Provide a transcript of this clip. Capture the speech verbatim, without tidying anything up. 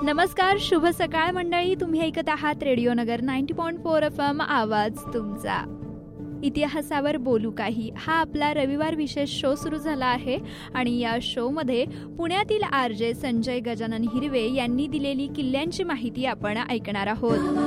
नमस्कार, शुभ सकाळ मंडळी. तुम्ही ऐकत आहात रेडिओ नगर नव्वद पॉईंट चार एफ एम, आवाज तुमचा. इतिहासावर बोलू काही हा आपला रविवार विशेष शो सुरू झाला आहे आणि या शोमध्ये पुण्यातील आर जे संजय गजानन हिरवे यांनी दिलेली किल्ल्यांची माहिती आपण ऐकणार आहोत.